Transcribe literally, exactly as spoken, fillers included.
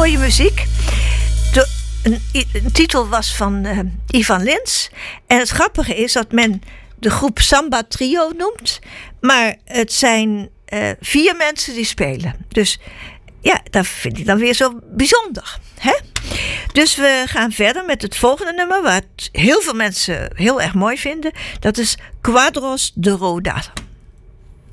mooie muziek. De, een, een titel was van uh, Ivan Lins. En het grappige is dat men de groep Samba Trio noemt. Maar het zijn uh, vier mensen die spelen. Dus ja, dat vind ik dan weer zo bijzonder. Hè? Dus we gaan verder met het volgende nummer. Wat heel veel mensen heel erg mooi vinden. Dat is Quadros de Roda.